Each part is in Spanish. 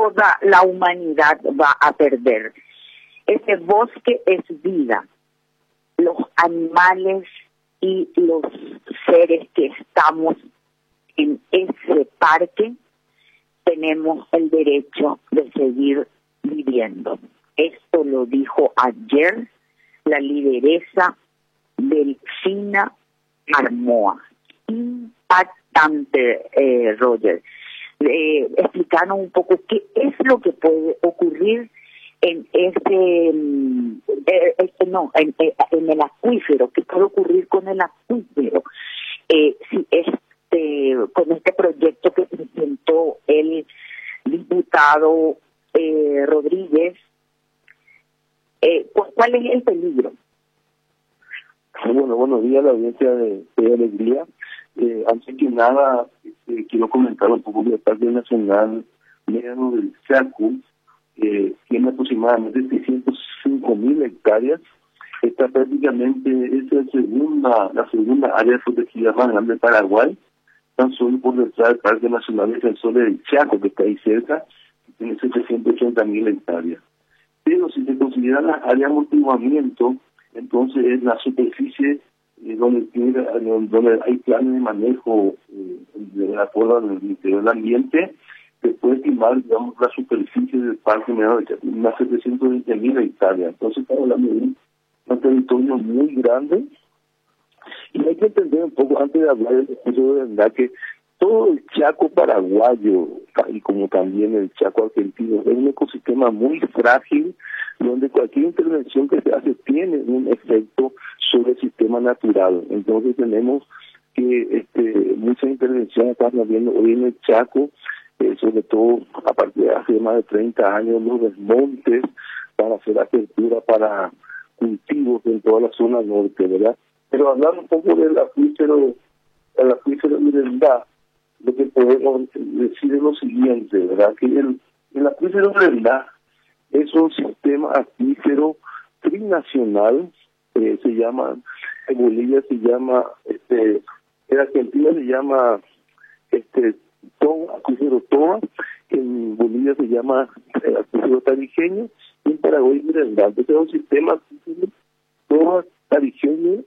toda la humanidad va a perder. Ese bosque es vida. Los animales y los seres que estamos en ese parque tenemos el derecho de seguir viviendo. Esto lo dijo ayer la lideresa Delfina Armoa. Impactante, Roger. Explicaron un poco qué es lo que puede ocurrir en en el acuífero, qué puede ocurrir con el acuífero, con este proyecto que presentó el diputado Rodríguez. ¿Cuál es el peligro? Bueno, buenos días a la audiencia de Alegría. Antes que nada, quiero comentar un poco que el Parque Nacional Médano del Chaco tiene aproximadamente 605.000 hectáreas. Esta prácticamente es la segunda área protegida más grande de Paraguay, tan solo por detrás del Parque Nacional Defensor del Chaco, que está ahí cerca, que tiene 780.000 hectáreas. Pero si se considera las áreas de amortiguamiento, entonces es la superficie donde hay planes de manejo de acuerdo al Ministerio del Ambiente, se puede estimar, digamos, la superficie del parque menor de unas 720.000 hectáreas. Entonces estamos hablando de un territorio muy grande, y hay que entender un poco, antes de hablar del recurso de verdad, que todo el Chaco paraguayo, y como también el Chaco argentino, es un ecosistema muy frágil, donde cualquier intervención que se hace tiene un efecto sobre el sistema natural. Entonces tenemos que muchas intervenciones están habiendo hoy en el Chaco, sobre todo a partir de hace más de 30 años, los desmontes para hacer apertura para cultivos en toda la zona norte, ¿verdad? Pero hablando un poco del acuífero Mirendá, lo que podemos decir es lo siguiente, ¿verdad? Que el acuífero Mirendá es un sistema acuífero trinacional, se llama, en Bolivia se llama, en Argentina se llama acuífero Toba, en Bolivia se llama acuífero tarijeño, y en Paraguay Mirendá. Entonces es un sistema acuífero Toba tarijeño,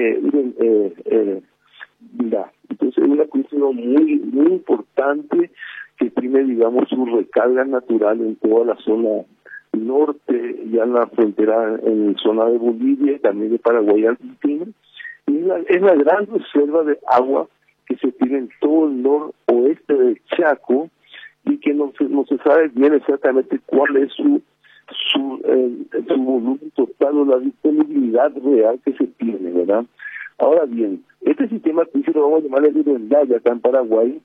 entonces es un acuífero muy importante que tiene, digamos, su recarga natural en toda la zona norte, ya en la frontera, en zona de Bolivia y también de Paraguay y Argentina, y es la gran reserva de agua que se tiene en todo el noroeste del Chaco, y que no se sabe bien exactamente cuál es su volumen total o la disponibilidad real que se tiene, ¿verdad? Ahora bien, este sistema acuífero, vamos a llamarle Mirendá, acá en Paraguay,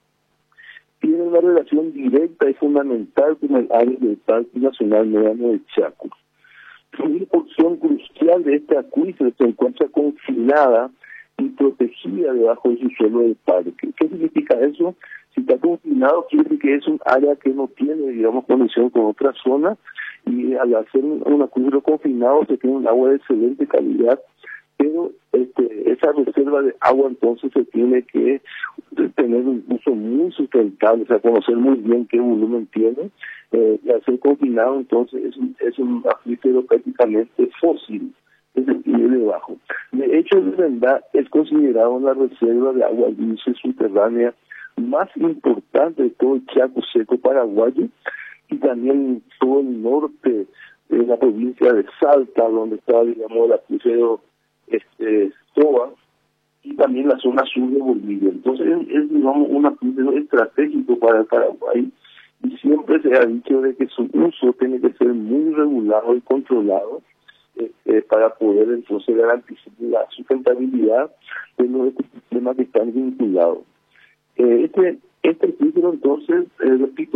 tiene una relación directa y fundamental con el área del Parque Nacional Médano del Chaco. Una porción crucial de este acuífero se encuentra confinada y protegida debajo de su suelo del parque. ¿Qué significa eso? Si está confinado, quiere decir que es un área que no tiene, digamos, conexión con otra zona, y al hacer un acuífero confinado se tiene un agua de excelente calidad, pero esa reserva de agua entonces se tiene que tener un uso muy sustentable, o sea, conocer muy bien qué volumen tiene, y al ser confinado entonces es un acuífero prácticamente fósil, es decir, debajo. De hecho, el Mirendá es considerado una reserva de agua dulce subterránea más importante de todo el Chaco seco paraguayo, y también todo el norte de la provincia de Salta, donde está, digamos, el acuífero Toba, y también la zona sur de Bolivia. Entonces es digamos, un acuífero estratégico para el Paraguay, y siempre se ha dicho de que su uso tiene que ser muy regulado y controlado, para poder entonces garantizar la sustentabilidad de los ecosistemas que están vinculados. Este acuífero entonces, repito,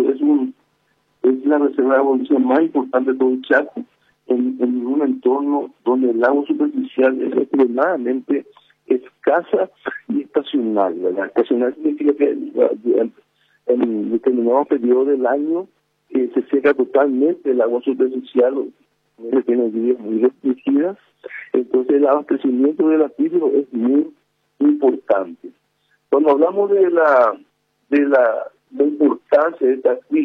es la reserva de evolución más importante de todo el Chaco, en un entorno donde el agua superficial es extremadamente escasa y estacional, ¿verdad? Estacional significa que en determinado periodo del año se seca totalmente el agua superficial, que tiene lluvias muy restringidas, entonces el abastecimiento del acuífero es muy importante. Cuando hablamos de la importancia de este acuífero,